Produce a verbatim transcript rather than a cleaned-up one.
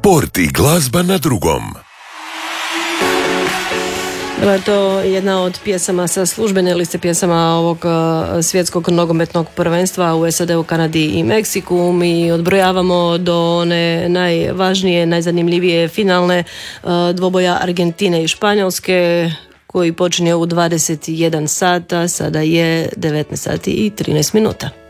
Sport i glazba na drugom. Bila je to jedna od pjesama sa službene liste pjesama ovog svjetskog nogometnog prvenstva u S A D, u Kanadi i Meksiku. Mi odbrojavamo do one najvažnije, najzanimljivije finalne dvoboja Argentine i Španjolske, koji počinje u dvadeset jedan sata, sada je devetnaest sati i trinaest minuta.